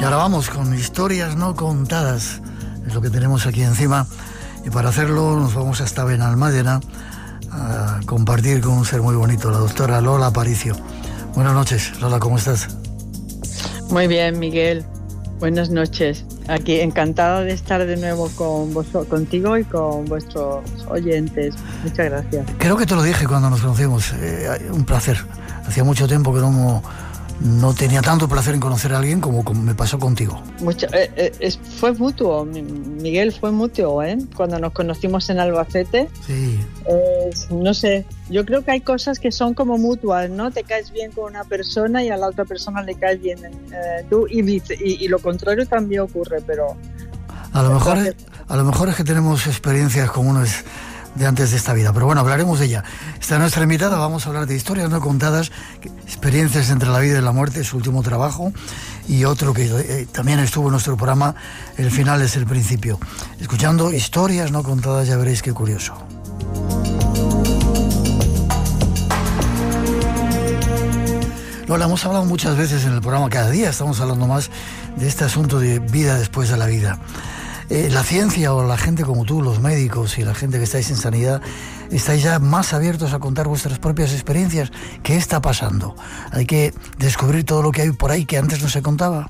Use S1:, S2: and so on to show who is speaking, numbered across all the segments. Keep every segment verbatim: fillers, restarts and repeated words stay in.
S1: Y ahora vamos con historias no contadas, es lo que tenemos aquí encima, y para hacerlo nos vamos hasta Benalmádena a compartir con un ser muy bonito, la doctora Lola Aparicio. Buenas noches, Lola, ¿cómo estás?
S2: Muy bien, Miguel. Buenas noches. Aquí encantada de estar de nuevo con vos, contigo y con vuestros oyentes. Muchas gracias.
S1: Creo que te lo dije cuando nos conocimos. Eh, un placer. Hacía mucho tiempo que no, no tenía tanto placer en conocer a alguien como, como me pasó contigo.
S2: Mucho, eh, eh, es, fue mutuo, Miguel, fue mutuo, ¿eh? Cuando nos conocimos en Albacete.
S1: Sí.
S2: Eh, no sé, yo creo que hay cosas que son como mutuas, ¿no? Te caes bien con una persona y a la otra persona le caes bien eh, tú y, y, y lo contrario también ocurre, pero...
S1: A lo, mejor es, a lo mejor es que tenemos experiencias comunes de antes de esta vida, pero bueno, hablaremos de ella. Está nuestra invitada, vamos a hablar de historias no contadas, experiencias entre la vida y la muerte, su último trabajo, y otro que eh, también estuvo en nuestro programa, El final es el principio. Escuchando historias no contadas ya veréis qué curioso. Lola, hemos hablado muchas veces en el programa, cada día estamos hablando más de este asunto de vida después de la vida. Eh, la ciencia o la gente como tú, los médicos y la gente que estáis en sanidad, estáis ya más abiertos a contar vuestras propias experiencias. ¿Qué está pasando? Hay que descubrir todo lo que hay por ahí que antes no se contaba.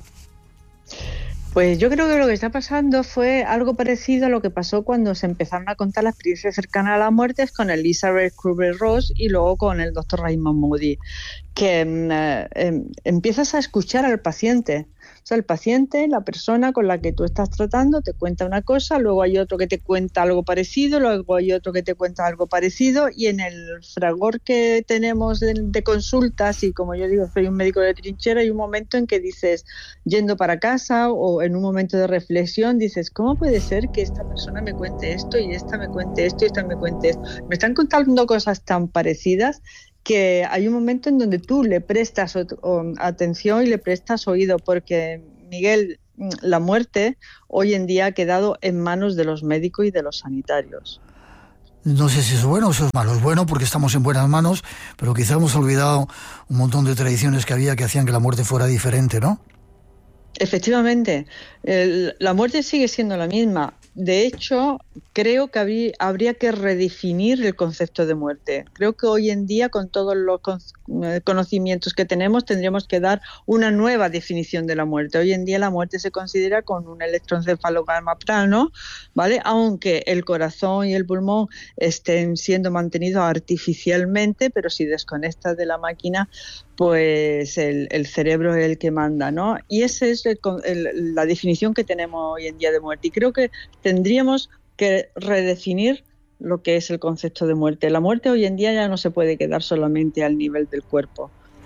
S2: Pues yo creo que lo que está pasando fue algo parecido a lo que pasó cuando se empezaron a contar las experiencias cercanas a la muerte con Elizabeth Kubler-Ross y luego con el doctor Raymond Moody, que eh, eh, empiezas a escuchar al paciente. O sea, el paciente, la persona con la que tú estás tratando, te cuenta una cosa, luego hay otro que te cuenta algo parecido, luego hay otro que te cuenta algo parecido, y en el fragor que tenemos de, de consultas, y como yo digo, soy un médico de trinchera, hay un momento en que dices, yendo para casa o en un momento de reflexión, dices, ¿cómo puede ser que esta persona me cuente esto y esta me cuente esto y esta me cuente esto? Me están contando cosas tan parecidas que hay un momento en donde tú le prestas o, o, atención y le prestas oído, porque, Miguel, la muerte hoy en día ha quedado en manos de los médicos y de los sanitarios.
S1: No sé si es bueno o eso es malo. Es bueno porque estamos en buenas manos, pero quizá hemos olvidado un montón de tradiciones que había que hacían que la muerte fuera diferente, ¿no?
S2: Efectivamente, el, la muerte sigue siendo la misma. De hecho, creo que habría, habría que redefinir el concepto de muerte. Creo que hoy en día, con todos los conocimientos que tenemos, tendríamos que dar una nueva definición de la muerte. Hoy en día la muerte se considera con un electroencefalograma plano, ¿vale? Aunque el corazón y el pulmón estén siendo mantenidos artificialmente, pero si desconectas de la máquina, pues el, el cerebro es el que manda, ¿no? Y esa es el, el, la definición que tenemos hoy en día de muerte. Y creo que tendríamos que redefinir lo que es el concepto de muerte. La muerte hoy en día ya no se puede quedar solamente al nivel del cuerpo.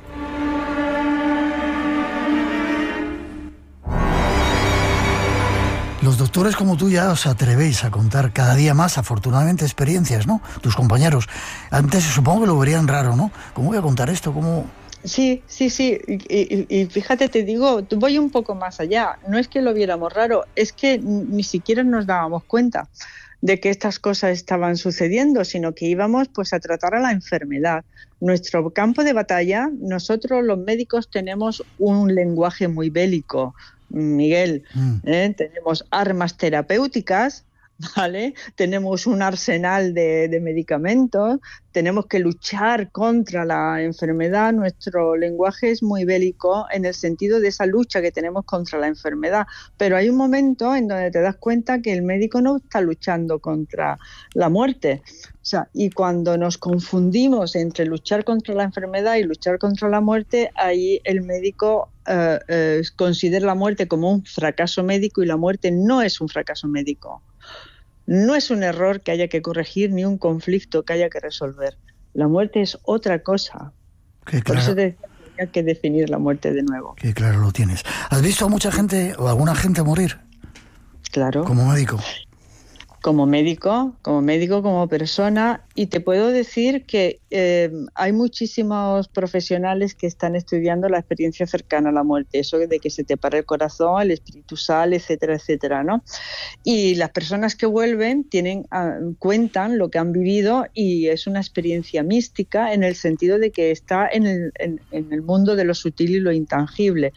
S1: Los doctores como tú ya os atrevéis a contar cada día más, afortunadamente, experiencias, ¿no? Tus compañeros. Antes supongo que lo verían raro, ¿no? ¿Cómo voy a contar esto? ¿Cómo...?
S2: Sí, sí, sí, y, y, y fíjate, te digo, voy un poco más allá, no es que lo viéramos raro, es que ni siquiera nos dábamos cuenta de que estas cosas estaban sucediendo, sino que íbamos pues a tratar a la enfermedad. Nuestro campo de batalla, nosotros los médicos tenemos un lenguaje muy bélico, Miguel, mm. ¿eh? Tenemos armas terapéuticas, ¿vale? Tenemos un arsenal de, de medicamentos, tenemos que luchar contra la enfermedad. Nuestro lenguaje es muy bélico en el sentido de esa lucha que tenemos contra la enfermedad, pero hay un momento en donde te das cuenta que el médico no está luchando contra la muerte. O sea, y cuando nos confundimos entre luchar contra la enfermedad y luchar contra la muerte, ahí el médico eh, eh, considera la muerte como un fracaso médico, y la muerte no es un fracaso médico. No es un error que haya que corregir ni un conflicto que haya que resolver. La muerte es otra cosa.
S1: Qué claro.
S2: Por eso te tenía que definir la muerte de nuevo.
S1: Qué claro lo tienes. ¿Has visto a mucha gente o alguna gente morir?
S2: Claro.
S1: Como médico.
S2: Como médico, como médico, como persona, y te puedo decir que eh, hay muchísimos profesionales que están estudiando la experiencia cercana a la muerte, eso de que se te para el corazón, el espíritu sale, etcétera, etcétera, ¿no? Y las personas que vuelven tienen, uh, cuentan lo que han vivido, y es una experiencia mística en el sentido de que está en el, en, en el mundo de lo sutil y lo intangible.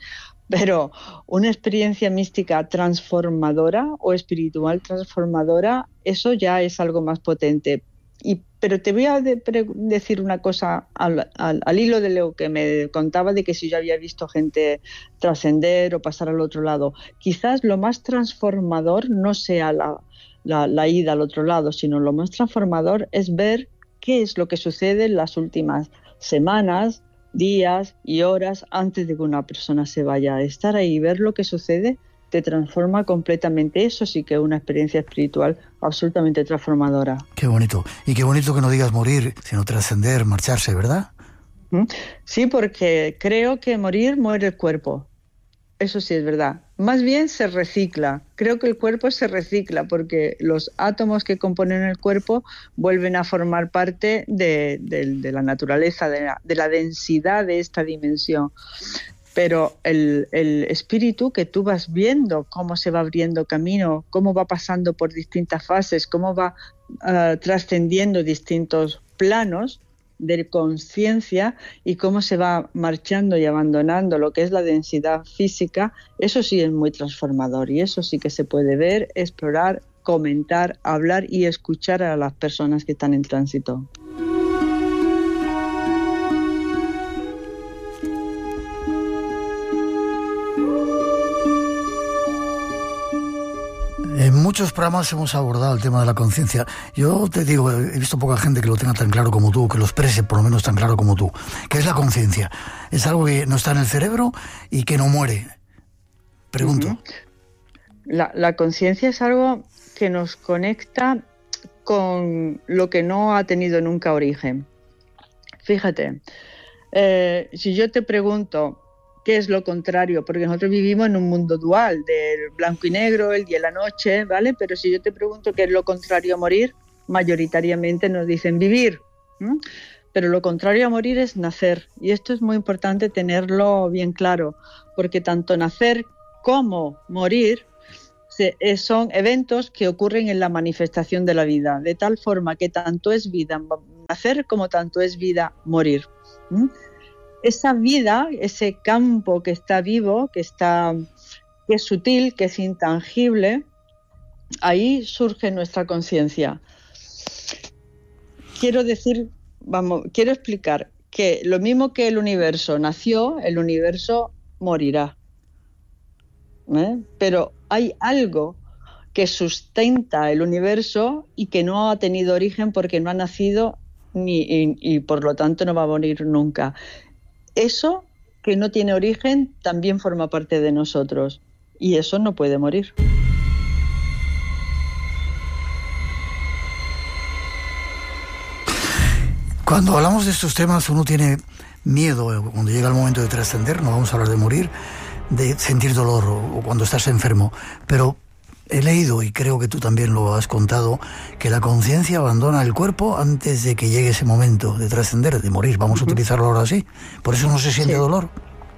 S2: Pero una experiencia mística transformadora o espiritual transformadora, eso ya es algo más potente. Y, pero te voy a de, pre, decir una cosa al, al, al hilo de lo que me contaba de que si yo había visto gente trascender o pasar al otro lado. Quizás lo más transformador no sea la, la, la ida al otro lado, sino lo más transformador es ver qué es lo que sucede en las últimas semanas, días y horas antes de que una persona se vaya. Estar ahí y ver lo que sucede te transforma completamente. Eso sí que es una experiencia espiritual absolutamente transformadora.
S1: Qué bonito. Y qué bonito que no digas morir, sino trascender, marcharse, ¿verdad?
S2: Sí, porque creo que morir muere el cuerpo. Eso sí es verdad. Más bien se recicla. Creo que el cuerpo se recicla porque los átomos que componen el cuerpo vuelven a formar parte de, de, de la naturaleza, de la, de la densidad de esta dimensión. Pero el, el espíritu, que tú vas viendo cómo se va abriendo camino, cómo va pasando por distintas fases, cómo va uh, trascendiendo distintos planos de conciencia y cómo se va marchando y abandonando lo que es la densidad física, eso sí es muy transformador y eso sí que se puede ver, explorar, comentar, hablar y escuchar a las personas que están en tránsito.
S1: En muchos programas hemos abordado el tema de la conciencia. Yo te digo, he visto poca gente que lo tenga tan claro como tú, que lo exprese por lo menos tan claro como tú. ¿Qué es la conciencia? Es algo que no está en el cerebro y que no muere. Pregunto.
S2: Uh-huh. La, la conciencia es algo que nos conecta con lo que no ha tenido nunca origen. Fíjate, eh, si yo te pregunto qué es lo contrario, porque nosotros vivimos en un mundo dual, del blanco y negro, el día y la noche, ¿vale? Pero si yo te pregunto qué es lo contrario a morir, mayoritariamente nos dicen vivir. ¿Mm? Pero lo contrario a morir es nacer. Y esto es muy importante tenerlo bien claro, porque tanto nacer como morir se, eh, son eventos que ocurren en la manifestación de la vida, de tal forma que tanto es vida nacer como tanto es vida morir. ¿Mm? Esa vida, ese campo que está vivo, que está, que es sutil, que es intangible, ahí surge nuestra conciencia. Quiero decir, vamos, quiero explicar que lo mismo que el universo nació, el universo morirá. ¿Eh? Pero hay algo que sustenta el universo y que no ha tenido origen porque no ha nacido ni, y, y por lo tanto no va a morir nunca. Eso que no tiene origen también forma parte de nosotros y eso no puede morir.
S1: Cuando hablamos de estos temas uno tiene miedo, cuando llega el momento de trascender, no vamos a hablar de morir, de sentir dolor o, o cuando estás enfermo, pero he leído, y creo que tú también lo has contado, que la conciencia abandona el cuerpo antes de que llegue ese momento de trascender, de morir. Vamos uh-huh. a utilizarlo ahora así. Por eso no se siente sí. dolor.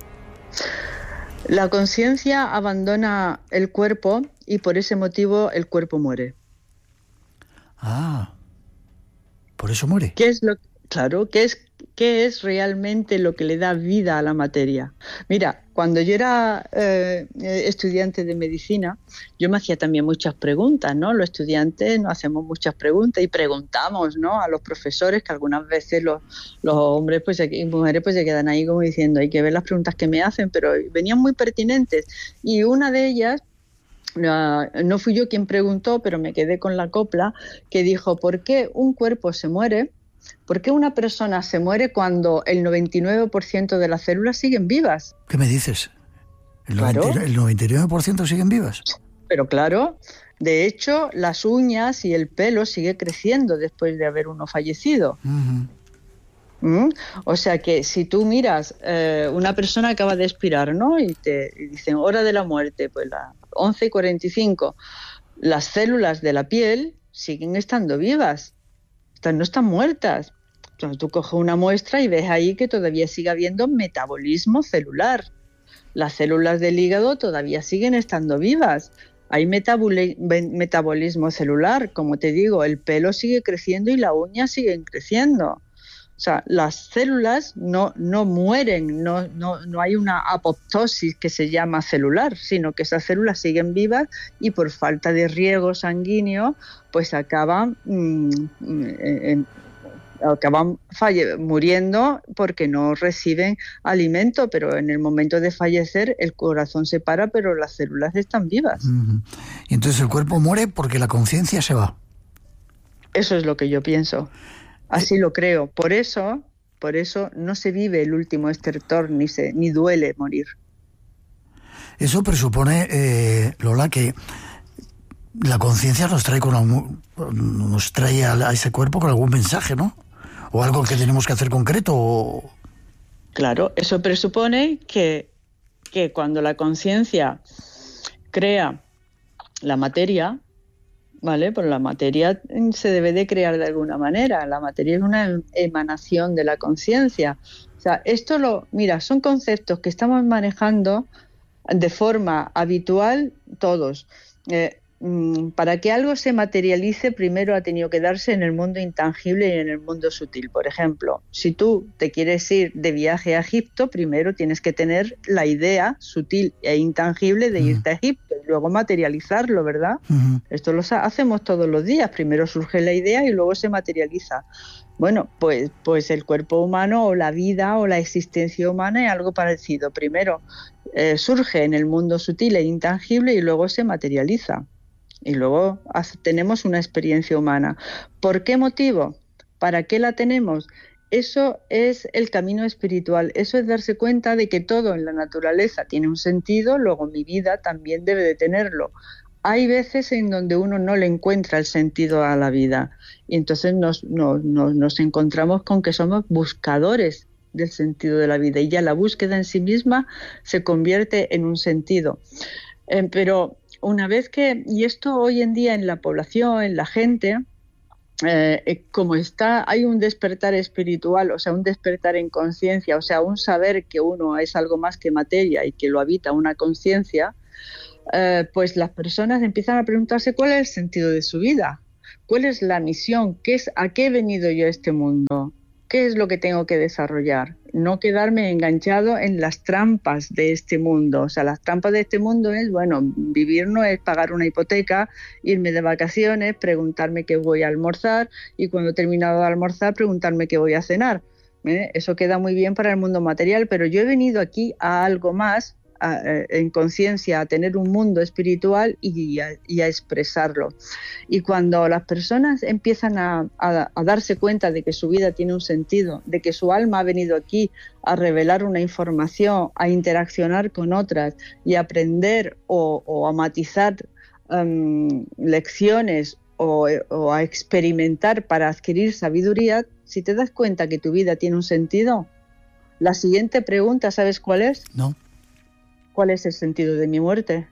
S2: La conciencia abandona el cuerpo y por ese motivo el cuerpo muere.
S1: Ah, por eso muere.
S2: ¿Qué es lo claro? ¿Qué es qué es realmente lo que le da vida a la materia? Mira, cuando yo era eh, estudiante de medicina, yo me hacía también muchas preguntas, ¿no? Los estudiantes nos hacemos muchas preguntas y preguntamos, ¿no? A los profesores, que algunas veces los, los hombres pues, y mujeres pues se quedan ahí como diciendo, hay que ver las preguntas que me hacen, pero venían muy pertinentes. Y una de ellas, no, no fui yo quien preguntó, pero me quedé con la copla, que dijo, ¿por qué un cuerpo se muere? ¿Por qué una persona se muere cuando el noventa y nueve por ciento de las células siguen vivas?
S1: ¿Qué me dices? ¿El,
S2: claro.
S1: noventa, ¿El noventa y nueve por ciento siguen vivas?
S2: Pero claro, de hecho, las uñas y el pelo sigue creciendo después de haber uno fallecido. Uh-huh. ¿Mm? O sea que si tú miras, eh, una persona acaba de expirar, ¿no? Y te y dicen hora de la muerte, pues las once y cuarenta y cinco, las células de la piel siguen estando vivas. No están muertas. Entonces tú coges una muestra y ves ahí que todavía sigue habiendo metabolismo celular. Las células del hígado todavía siguen estando vivas. Hay metaboli- metabolismo celular. Como te digo, el pelo sigue creciendo y las uñas siguen creciendo. O sea, las células no, no mueren, no, no, no hay una apoptosis que se llama celular, sino que esas células siguen vivas y por falta de riego sanguíneo, pues acaban, mmm, en, acaban falle- muriendo porque no reciben alimento, pero en el momento de fallecer el corazón se para, pero las células están vivas.
S1: Uh-huh. Y entonces el cuerpo muere porque la conciencia se va.
S2: Eso es lo que yo pienso. Así lo creo. Por eso, por eso no se vive el último estertor ni se ni duele morir.
S1: Eso presupone, eh, Lola, que la conciencia nos trae con algún, nos trae a, a ese cuerpo con algún mensaje, ¿no? O algo que tenemos que hacer concreto. O...
S2: Claro, eso presupone que, que cuando la conciencia crea la materia, ¿vale? Pues la materia se debe de crear de alguna manera. La materia es una emanación de la conciencia. O sea, esto lo, mira, son conceptos que estamos manejando de forma habitual todos. Eh, para que algo se materialice, primero ha tenido que darse en el mundo intangible y en el mundo sutil. Por ejemplo, si tú te quieres ir de viaje a Egipto, primero tienes que tener la idea sutil e intangible de irte a Egipto y luego materializarlo, ¿verdad? Uh-huh. Esto lo hacemos todos los días. Primero surge la idea y luego se materializa. Bueno, pues, pues el cuerpo humano o la vida o la existencia humana es algo parecido. Primero eh, surge en el mundo sutil e intangible y luego se materializa. Y luego tenemos una experiencia humana. ¿Por qué motivo? ¿Para qué la tenemos? Eso es el camino espiritual. Eso es darse cuenta de que todo en la naturaleza tiene un sentido, luego mi vida también debe de tenerlo. Hay veces en donde uno no le encuentra el sentido a la vida y entonces nos, nos, nos, nos encontramos con que somos buscadores del sentido de la vida y ya la búsqueda en sí misma se convierte en un sentido. Eh, pero una vez que, y esto hoy en día en la población, en la gente, eh, como está, hay un despertar espiritual, o sea, un despertar en conciencia, o sea, un saber que uno es algo más que materia y que lo habita una conciencia, eh, pues las personas empiezan a preguntarse cuál es el sentido de su vida, cuál es la misión, qué es, a qué he venido yo a este mundo, qué es lo que tengo que desarrollar. No quedarme enganchado en las trampas de este mundo. O sea, las trampas de este mundo es, bueno, vivir no es pagar una hipoteca, irme de vacaciones, preguntarme qué voy a almorzar y cuando he terminado de almorzar, preguntarme qué voy a cenar. ¿Eh? Eso queda muy bien para el mundo material, pero yo he venido aquí a algo más, a, a, en conciencia, a tener un mundo espiritual y a, y a expresarlo. Y cuando las personas empiezan a, a, a darse cuenta de que su vida tiene un sentido, de que su alma ha venido aquí a revelar una información, a interaccionar con otras y a aprender o, o a matizar um, lecciones o, o a experimentar para adquirir sabiduría, si te das cuenta que tu vida tiene un sentido, la siguiente pregunta, ¿sabes cuál es?
S1: No.
S2: ¿Cuál es el sentido de mi muerte?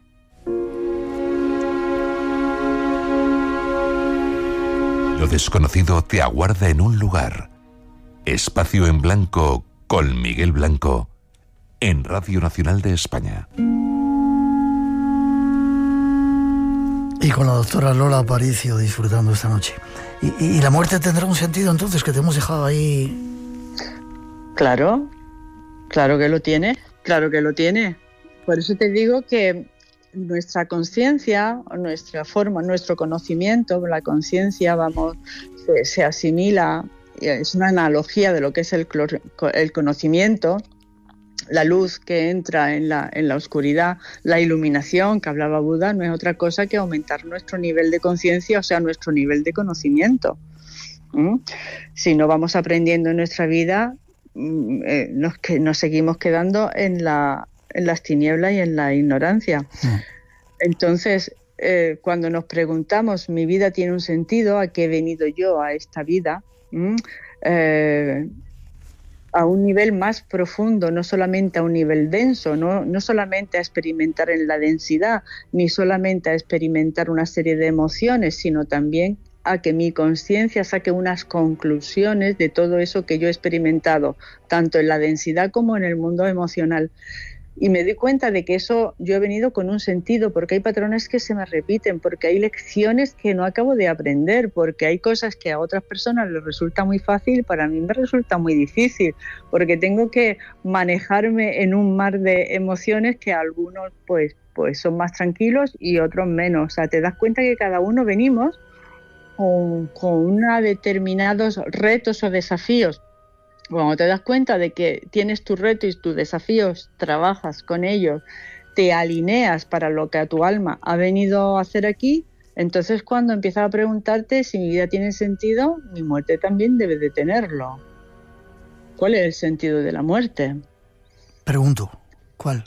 S3: Lo desconocido te aguarda en un lugar. Espacio en Blanco con Miguel Blanco en Radio Nacional de España.
S1: Y con la doctora Lola Aparicio disfrutando esta noche. ¿Y, y, y la muerte tendrá un sentido entonces que te hemos dejado ahí?
S2: Claro, claro que lo tiene, claro que lo tiene. Por eso te digo que nuestra conciencia, nuestra forma, nuestro conocimiento, la conciencia, vamos, se, se asimila, es una analogía de lo que es el, el conocimiento, la luz que entra en la, en la oscuridad, la iluminación que hablaba Buda, no es otra cosa que aumentar nuestro nivel de conciencia, o sea, nuestro nivel de conocimiento. ¿Mm? Si no vamos aprendiendo en nuestra vida, eh, nos, que, nos seguimos quedando en la en las tinieblas y en la ignorancia. Sí. Entonces, eh, cuando nos preguntamos, ¿mi vida tiene un sentido? ¿A qué he venido yo a esta vida? ¿Mm? Eh, a un nivel más profundo, no solamente a un nivel denso, no, no solamente a experimentar en la densidad, ni solamente a experimentar una serie de emociones, sino también a que mi conciencia saque unas conclusiones de todo eso que yo he experimentado, tanto en la densidad como en el mundo emocional. Y me di cuenta de que eso yo he venido con un sentido, porque hay patrones que se me repiten, porque hay lecciones que no acabo de aprender, porque hay cosas que a otras personas les resulta muy fácil, para mí me resulta muy difícil, porque tengo que manejarme en un mar de emociones que algunos pues, pues son más tranquilos y otros menos. O sea, te das cuenta que cada uno venimos con, con una determinados retos o desafíos. Cuando te das cuenta de que tienes tus retos y tus desafíos, trabajas con ellos, te alineas para lo que a tu alma ha venido a hacer aquí, entonces cuando empiezas a preguntarte si mi vida tiene sentido, mi muerte también debe de tenerlo. ¿Cuál es el sentido de la muerte?
S1: Pregunto, ¿cuál?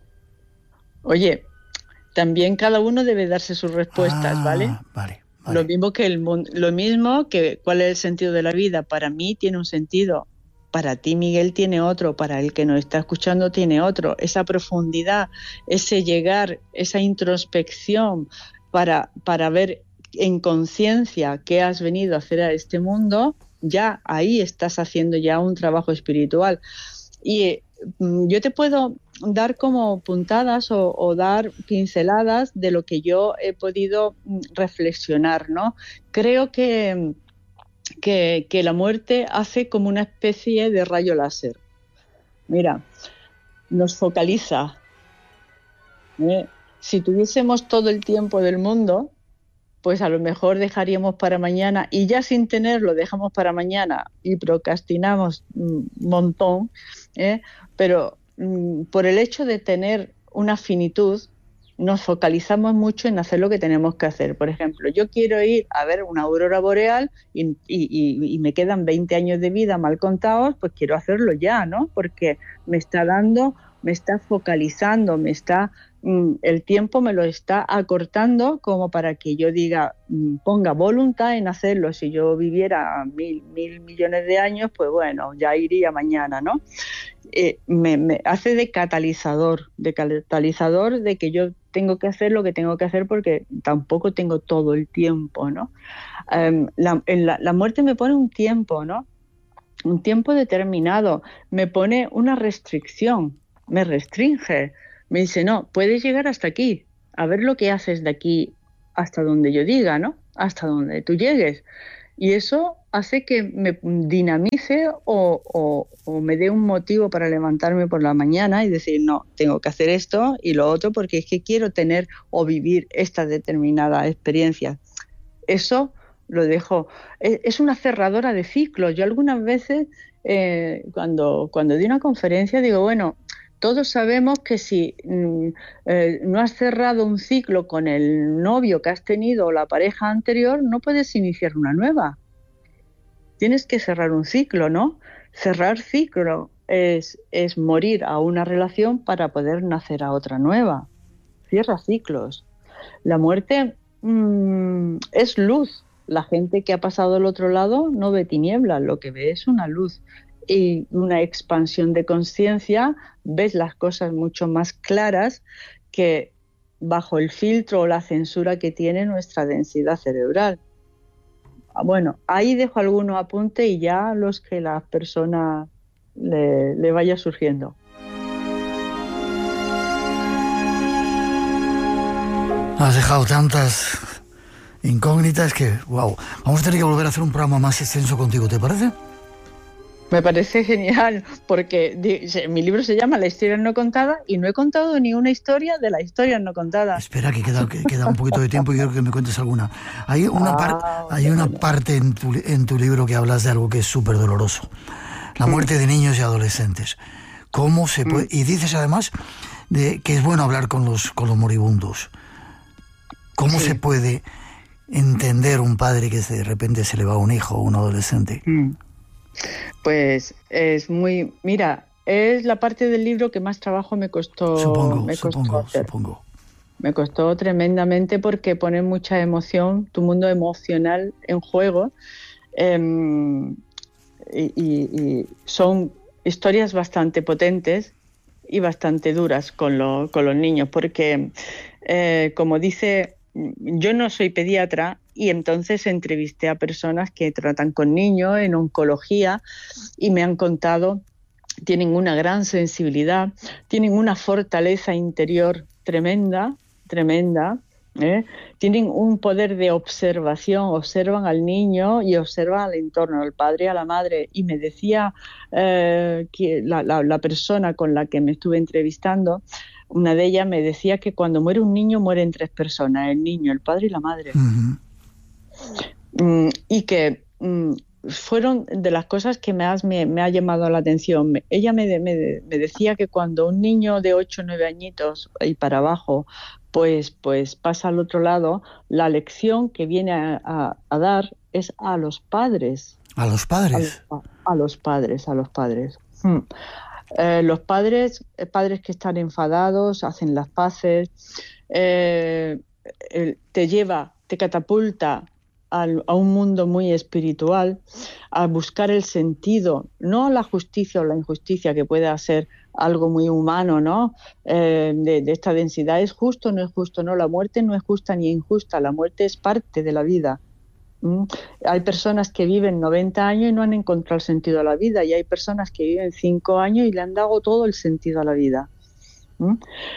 S2: Oye, también cada uno debe darse sus respuestas,
S1: ah,
S2: ¿vale?
S1: Vale. Vale.
S2: Lo mismo que el mundo, lo mismo que cuál es el sentido de la vida. Para mí tiene un sentido. Para ti, Miguel, tiene otro, para el que nos está escuchando tiene otro. Esa profundidad, ese llegar, esa introspección para, para ver en conciencia qué has venido a hacer a este mundo, ya ahí estás haciendo ya un trabajo espiritual. Y eh, yo te puedo dar como puntadas o, o dar pinceladas de lo que yo he podido reflexionar, ¿no? Creo que... Que, que la muerte hace como una especie de rayo láser. Mira, nos focaliza. ¿Eh? Si tuviésemos todo el tiempo del mundo, pues a lo mejor dejaríamos para mañana, y ya sin tenerlo dejamos para mañana y procrastinamos un montón, ¿eh? Pero mm, por el hecho de tener una finitud, nos focalizamos mucho en hacer lo que tenemos que hacer. Por ejemplo, yo quiero ir a ver una aurora boreal y, y, y, y me quedan veinte años de vida mal contados, pues quiero hacerlo ya, ¿no? Porque me está dando, me está focalizando, me está, mm, el tiempo me lo está acortando como para que yo diga, mm, ponga voluntad en hacerlo. Si yo viviera mil, mil millones de años, pues bueno, ya iría mañana, ¿no? Eh, me, me hace de catalizador, de catalizador de que yo tengo que hacer lo que tengo que hacer porque tampoco tengo todo el tiempo, ¿no? Um, la, la, la muerte me pone un tiempo, ¿no? Un tiempo determinado, me pone una restricción, me restringe, me dice, no, puedes llegar hasta aquí, a ver lo que haces de aquí hasta donde yo diga, ¿no? Hasta donde tú llegues. Y eso hace que me dinamice o, o, o me dé un motivo para levantarme por la mañana y decir, no, tengo que hacer esto y lo otro porque es que quiero tener o vivir esta determinada experiencia. Eso lo dejo. Es una cerradora de ciclos. Yo algunas veces, eh, cuando, cuando di una conferencia, digo, bueno, todos sabemos que si mm, eh, no has cerrado un ciclo con el novio que has tenido o la pareja anterior, no puedes iniciar una nueva. Tienes que cerrar un ciclo, ¿no? Cerrar ciclo es, es morir a una relación para poder nacer a otra nueva. Cierra ciclos. La muerte mmm, es luz. La gente que ha pasado al otro lado no ve tinieblas, lo que ve es una luz. Y una expansión de conciencia, ves las cosas mucho más claras que bajo el filtro o la censura que tiene nuestra densidad cerebral. Bueno, ahí dejo algunos apuntes y ya los que las personas le, le vaya surgiendo.
S1: Has dejado tantas incógnitas que, wow, vamos a tener que volver a hacer un programa más extenso contigo, ¿te parece?
S2: Me parece genial, porque mi libro se llama La historia no contada y no he contado ni una historia de la historia no contada.
S1: Espera, que queda, que queda un poquito de tiempo y quiero que me cuentes alguna. Hay una, ah, par, hay una parte en tu, en tu libro que hablas de algo que es súper doloroso. La muerte mm. de niños y adolescentes. ¿Cómo se puede? Mm. Y dices además de que es bueno hablar con los, con los moribundos. ¿Cómo sí. se puede entender un padre que de repente se le va un hijo o un adolescente?
S2: Mm. Pues es muy... Mira, es la parte del libro que más trabajo me costó,
S1: supongo,
S2: me costó
S1: supongo,
S2: hacer.
S1: Supongo.
S2: Me costó tremendamente porque pone mucha emoción, tu mundo emocional en juego. Eh, y, y, y son historias bastante potentes y bastante duras con, lo, con los niños porque, eh, como dice... Yo no soy pediatra y entonces entrevisté a personas que tratan con niños en oncología y me han contado tienen una gran sensibilidad, tienen una fortaleza interior tremenda, tremenda, ¿eh? Tienen un poder de observación, observan al niño y observan al entorno, al padre y a la madre. Y me decía eh, que la, la, la persona con la que me estuve entrevistando, una de ellas me decía que cuando muere un niño mueren tres personas, el niño, el padre y la madre. Uh-huh. Mm, y que mm, fueron de las cosas que más me, me ha llamado la atención. Ella me, me, me decía que cuando un niño de ocho o nueve añitos y para abajo pues, pues pasa al otro lado, la lección que viene a, a, a dar es a los padres.
S1: ¿A los padres?
S2: A, a, a los padres, a los padres. Hmm. Eh, los padres, eh, padres que están enfadados, hacen las paces, eh, eh, te lleva, te catapulta al, a un mundo muy espiritual, a buscar el sentido, no la justicia o la injusticia, que pueda ser algo muy humano, ¿no? Eh, de, de esta densidad, ¿es justo o no es justo? No, la muerte no es justa ni injusta, la muerte es parte de la vida. ¿Mm? Hay personas que viven noventa años y no han encontrado el sentido a la vida, y hay personas que viven cinco años y le han dado todo el sentido a la vida. ¿Mm?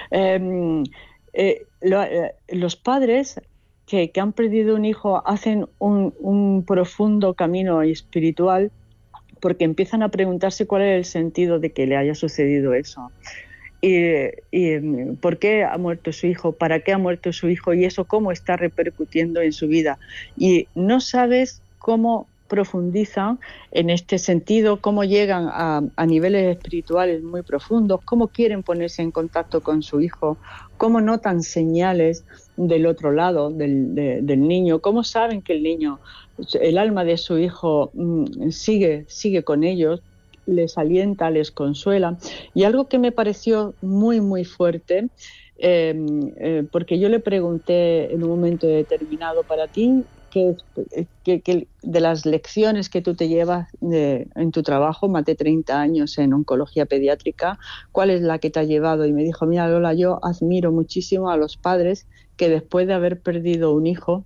S2: Eh, eh, lo, eh, los padres que, que han perdido un hijo hacen un, un profundo camino espiritual, porque empiezan a preguntarse cuál es el sentido de que le haya sucedido eso. Y, y por qué ha muerto su hijo, para qué ha muerto su hijo, y eso cómo está repercutiendo en su vida. Y no sabes cómo profundizan en este sentido, cómo llegan a, a niveles espirituales muy profundos, cómo quieren ponerse en contacto con su hijo, cómo notan señales del otro lado del, de, del niño, cómo saben que el niño, el alma de su hijo mmm, sigue, sigue con ellos, les alienta, les consuela. Y algo que me pareció muy, muy fuerte, eh, eh, porque yo le pregunté en un momento determinado, para ti, que, que, que de las lecciones que tú te llevas de, en tu trabajo, más de treinta años en oncología pediátrica, ¿cuál es la que te ha llevado? Y me dijo, mira, Lola, yo admiro muchísimo a los padres que después de haber perdido un hijo,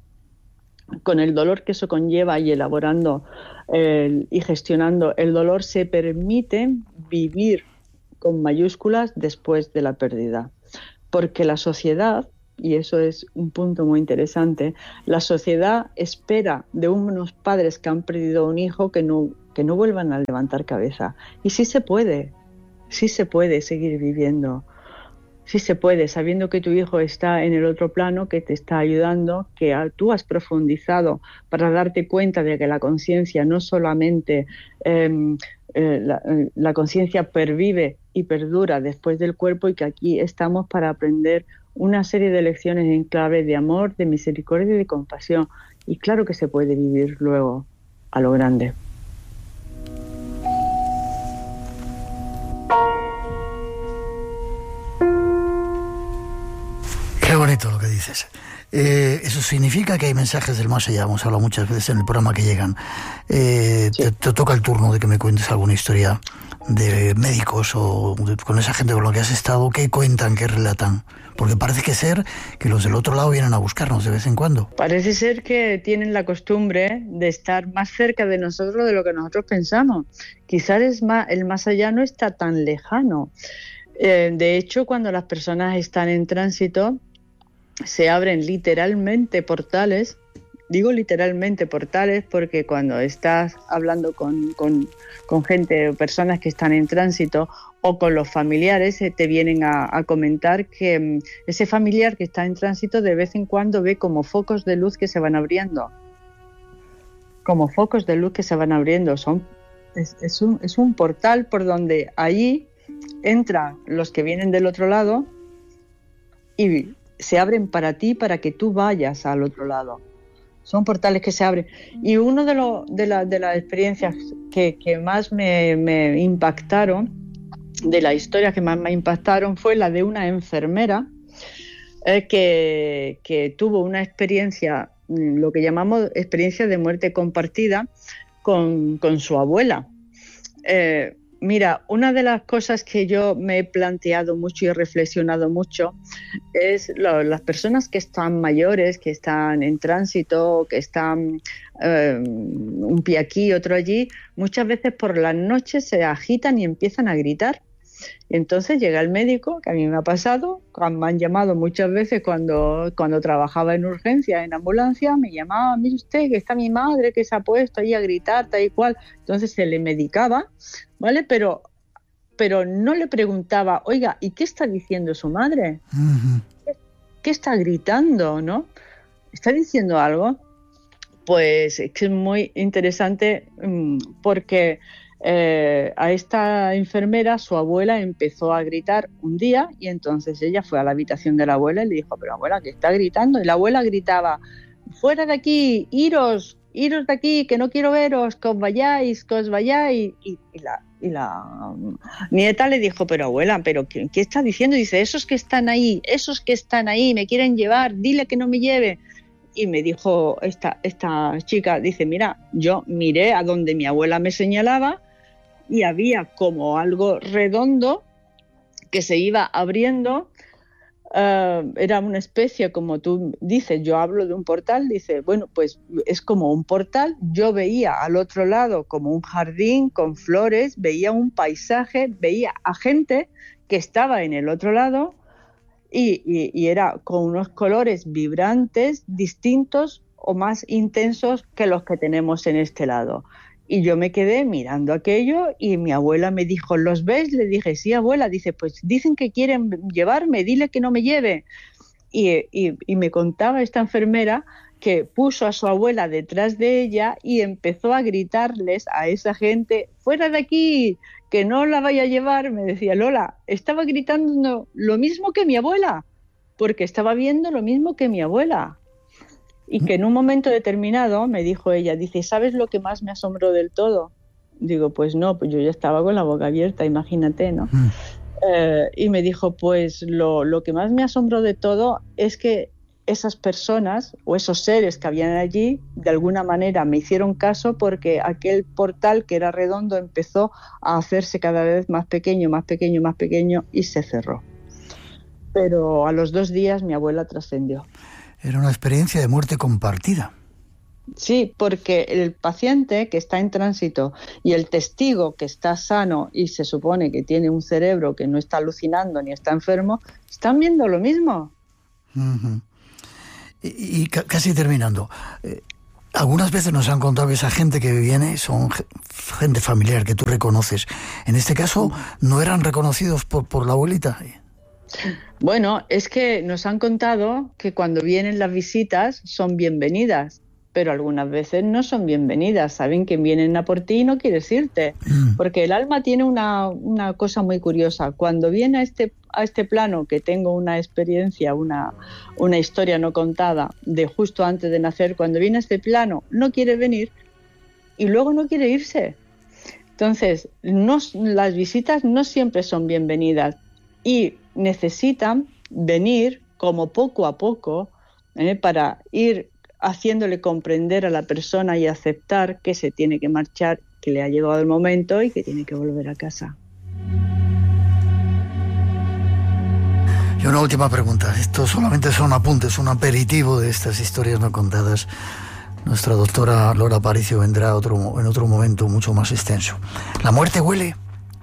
S2: con el dolor que eso conlleva y elaborando eh, y gestionando el dolor, se permiten vivir con mayúsculas después de la pérdida. Porque la sociedad, y eso es un punto muy interesante, la sociedad espera de unos padres que han perdido un hijo que no, que no vuelvan a levantar cabeza. Y sí se puede, sí se puede seguir viviendo. Sí se puede, sabiendo que tu hijo está en el otro plano, que te está ayudando, que tú has profundizado para darte cuenta de que la conciencia no solamente, eh, eh, la, la conciencia pervive y perdura después del cuerpo, y que aquí estamos para aprender una serie de lecciones en clave de amor, de misericordia y de compasión. Y claro que se puede vivir luego a lo grande.
S1: Qué bonito lo que dices. Eh, eso significa que hay mensajes del más allá. Hemos hablado muchas veces en el programa que llegan. Eh, sí. te, te toca el turno de que me cuentes alguna historia de médicos o de, con esa gente con la que has estado. ¿Qué cuentan, qué relatan? Porque parece que ser que los del otro lado vienen a buscarnos de vez en cuando.
S2: Parece ser que tienen la costumbre de estar más cerca de nosotros de lo que nosotros pensamos. Quizás es más, el más allá no está tan lejano. Eh, de hecho, cuando las personas están en tránsito, se abren literalmente portales. Digo literalmente portales porque cuando estás hablando con, con, con gente o personas que están en tránsito o con los familiares, eh, te vienen a, a comentar que um, ese familiar que está en tránsito de vez en cuando ve como focos de luz que se van abriendo. Como focos de luz que se van abriendo. Son, es, es, un, es un portal por donde allí entran los que vienen del otro lado y se abren para ti, para que tú vayas al otro lado. Son portales que se abren. Y una de, lo, de, la, de las experiencias que, que más me, me impactaron, de las historias que más me impactaron, fue la de una enfermera eh, que, que tuvo una experiencia, lo que llamamos experiencia de muerte compartida, con, con su abuela. Eh, Mira, una de las cosas que yo me he planteado mucho y he reflexionado mucho es lo, las personas que están mayores, que están en tránsito, que están eh, un pie aquí, otro allí, muchas veces por las noches se agitan y empiezan a gritar. Entonces llega el médico, que a mí me ha pasado, me han llamado muchas veces cuando, cuando trabajaba en urgencia, en ambulancia, me llamaba, mire usted que está mi madre que se ha puesto ahí a gritar, tal y cual. Entonces se le medicaba, ¿vale? Pero, pero no le preguntaba, oiga, ¿y qué está diciendo su madre? Uh-huh. ¿Qué, ¿Qué está gritando, no? ¿Está diciendo algo? Pues es que es muy interesante porque... Eh, a esta enfermera su abuela empezó a gritar un día y entonces ella fue a la habitación de la abuela y le dijo, pero abuela, ¿qué está gritando? Y la abuela gritaba, fuera de aquí, iros, iros de aquí, que no quiero veros, que os vayáis, que os vayáis. Y, y, la, y la nieta le dijo, pero abuela, ¿pero qué, qué está diciendo? Y dice, esos que están ahí, esos que están ahí, me quieren llevar, dile que no me lleve. Y me dijo esta, esta chica, dice, mira, yo miré a donde mi abuela me señalaba y había como algo redondo que se iba abriendo, uh, era una especie, como tú dices, yo hablo de un portal, dice, bueno, pues es como un portal, yo veía al otro lado como un jardín con flores, veía un paisaje, veía a gente que estaba en el otro lado y, y, y era con unos colores vibrantes, distintos o más intensos que los que tenemos en este lado. Y yo me quedé mirando aquello y mi abuela me dijo, ¿los ves? Le dije, sí, abuela. Dice, pues dicen que quieren llevarme, dile que no me lleve. Y, y, y me contaba esta enfermera que puso a su abuela detrás de ella y empezó a gritarles a esa gente, fuera de aquí, que no la vaya a llevar. Me decía, Lola, estaba gritando lo mismo que mi abuela, porque estaba viendo lo mismo que mi abuela. Y que en un momento determinado, me dijo ella, dice, ¿sabes lo que más me asombró del todo? Digo, pues no, pues yo ya estaba con la boca abierta, imagínate, ¿no? Mm. Eh, y me dijo, pues lo, lo que más me asombró de todo es que esas personas o esos seres que habían allí, de alguna manera me hicieron caso porque aquel portal que era redondo empezó a hacerse cada vez más pequeño, más pequeño, más pequeño y se cerró. Pero a los dos días mi abuela trascendió.
S1: Era una experiencia de muerte compartida.
S2: Sí, porque el paciente que está en tránsito y el testigo que está sano y se supone que tiene un cerebro que no está alucinando ni está enfermo, están viendo lo mismo.
S1: Uh-huh. Y, y ca- casi terminando, eh, algunas veces nos han contado que esa gente que viene son gente familiar que tú reconoces. En este caso, ¿no eran reconocidos por, por la abuelita?
S2: Bueno, es que nos han contado que cuando vienen las visitas son bienvenidas, pero algunas veces no son bienvenidas. Saben que vienen a por ti y no quieres irte, mm. porque el alma tiene una, una cosa muy curiosa. Cuando viene a este, a este plano, que tengo una experiencia, una, una historia no contada de justo antes de nacer, cuando viene a este plano no quiere venir y luego no quiere irse. Entonces, no, las visitas no siempre son bienvenidas y necesitan venir como poco a poco eh, para ir haciéndole comprender a la persona y aceptar que se tiene que marchar, que le ha llegado el momento y que tiene que volver a casa.
S1: Y una última pregunta. Esto solamente son apuntes, un aperitivo de estas historias no contadas. Nuestra doctora Lola Aparicio vendrá otro, en otro momento mucho más extenso. ¿La muerte huele?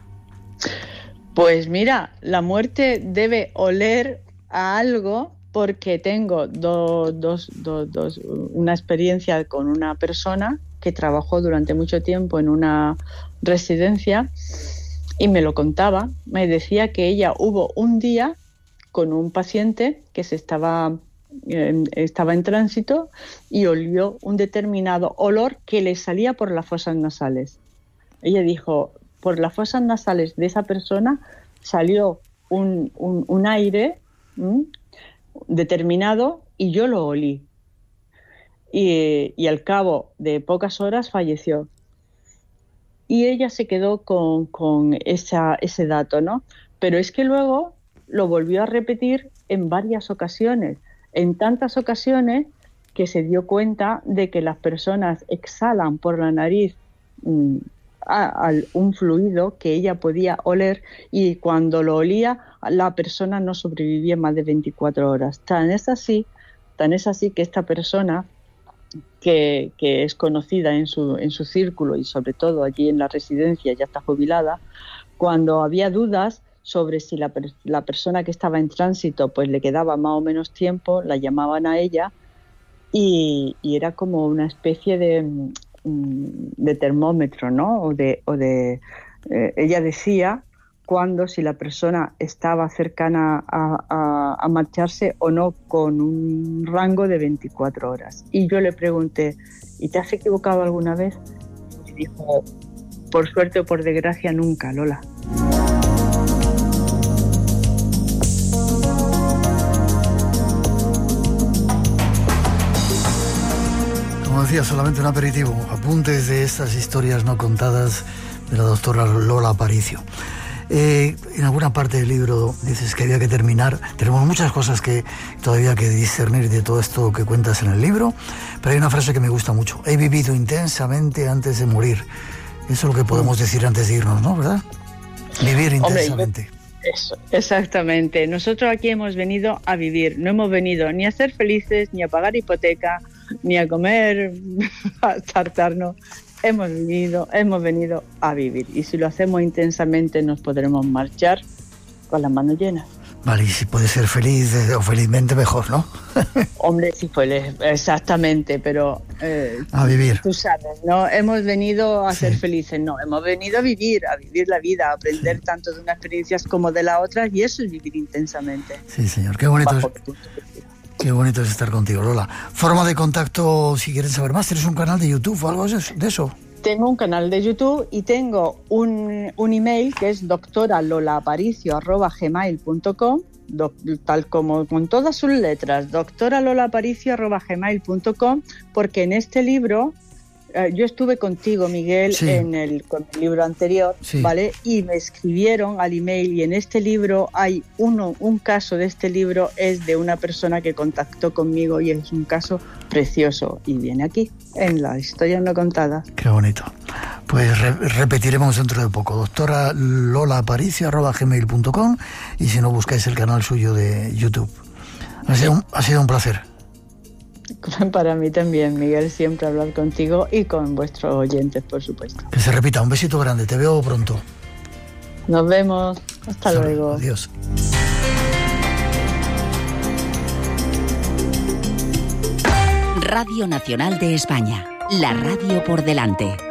S2: Pues mira, la muerte debe oler a algo porque tengo do, dos, do, dos, una experiencia con una persona que trabajó durante mucho tiempo en una residencia y me lo contaba. Me decía que ella hubo un día con un paciente que se estaba, eh, estaba en tránsito y olió un determinado olor que le salía por las fosas nasales. Ella dijo, por las fosas nasales de esa persona salió un, un, un aire ¿m? determinado y yo lo olí. Y, y al cabo de pocas horas falleció. Y ella se quedó con, con esa, ese dato, ¿no? Pero es que luego lo volvió a repetir en varias ocasiones, en tantas ocasiones que se dio cuenta de que las personas exhalan por la nariz mmm, a, a un fluido que ella podía oler, y cuando lo olía la persona no sobrevivía más de veinticuatro horas. Tan es así, tan es así que esta persona, que, que es conocida en su, en su círculo y sobre todo allí en la residencia, ya está jubilada, cuando había dudas sobre si la, la persona que estaba en tránsito pues le quedaba más o menos tiempo, la llamaban a ella y, y era como una especie de, de termómetro, ¿no? O de, o de eh, ella decía cuando, si la persona estaba cercana a, a, a marcharse o no, con un rango de veinticuatro horas. Y yo le pregunté, ¿y te has equivocado alguna vez? Y dijo, por suerte o por desgracia, nunca, Lola.
S1: Como decía, solamente un aperitivo, apuntes de estas historias no contadas de la doctora Lola Aparicio. Eh, en alguna parte del libro dices que había que terminar. Tenemos muchas cosas que todavía que discernir de todo esto que cuentas en el libro, pero hay una frase que me gusta mucho: he vivido intensamente antes de morir. Eso es lo que podemos decir antes de irnos, ¿no? ¿Verdad? Vivir intensamente.
S2: Hombre, yo, eso, exactamente. Nosotros aquí hemos venido a vivir, no hemos venido ni a ser felices, ni a pagar hipoteca, ni a comer, a tartarnos. Hemos venido, hemos venido a vivir, y si lo hacemos intensamente nos podremos marchar con las manos llenas.
S1: Vale, y si puede ser feliz o felizmente, mejor, ¿no?
S2: Hombre, sí, fue exactamente, pero eh,
S1: a vivir.
S2: Tú sabes, no hemos venido a
S1: sí.
S2: ser felices, no, hemos venido a vivir, a vivir la vida, a aprender sí. tanto de unas experiencias como de las otras, y eso es vivir intensamente.
S1: Sí, señor, qué bonito es. Qué bonito es estar contigo, Lola. Forma de contacto, si quieres saber más, ¿tienes un canal de YouTube o algo de eso?
S2: Tengo un canal de YouTube y tengo un, un email que es doctora lola aparicio arroba gmail punto com, do, tal como con todas sus letras, doctora lola aparicio arroba gmail punto com, porque en este libro... Uh, yo estuve contigo, Miguel, sí. en el, con el libro anterior, sí. ¿vale? Y me escribieron al email, y en este libro hay uno, un caso de este libro es de una persona que contactó conmigo y es un caso precioso y viene aquí, en la historia no contada.
S1: Qué bonito. Pues re- repetiremos dentro de poco. Doctora lola aparicio arroba gmail punto com, y si no, buscáis el canal suyo de YouTube. Ha sido un, ha sido un placer.
S2: Para mí también, Miguel, siempre hablar contigo y con vuestros oyentes, por supuesto.
S1: Que se repita, un besito grande, te veo pronto.
S2: Nos vemos, hasta, hasta luego.
S1: Adiós.
S4: Radio Nacional de España, la radio por delante.